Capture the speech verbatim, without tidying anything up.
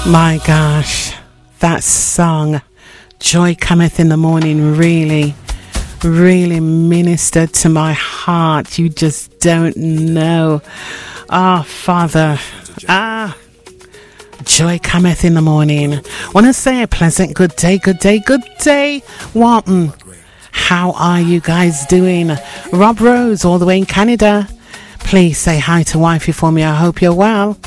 My gosh, that song, Joy Cometh in the Morning, really, really ministered to my heart. You just don't know. Ah, oh, Father, ah, joy cometh in the morning. Want to say a pleasant good day, good day, good day, Walton. How are you guys doing? Rob Rose, all the way in Canada. Please say hi to wifey for me. I hope you're well.